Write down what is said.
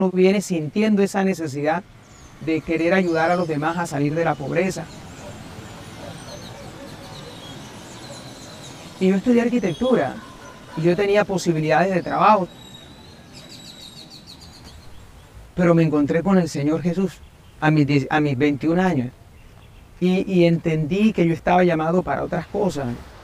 uno viene sintiendo esa necesidad de querer ayudar a los demás a salir de la pobreza. Y yo estudié arquitectura y yo tenía posibilidades de trabajo, pero me encontré con el Señor Jesús a mis 21 años y entendí que yo estaba llamado para otras cosas.